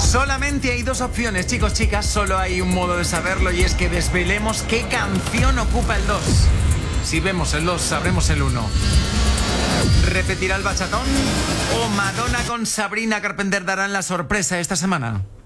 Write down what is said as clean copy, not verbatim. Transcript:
Solamente hay dos opciones, chicos, chicas. Solo hay un modo de saberlo y es que desvelemos qué canción ocupa el 2. Si vemos el 2, sabremos el 1. ¿Repetirá el bachatón? ¿O Madonna con Sabrina Carpenter darán la sorpresa esta semana?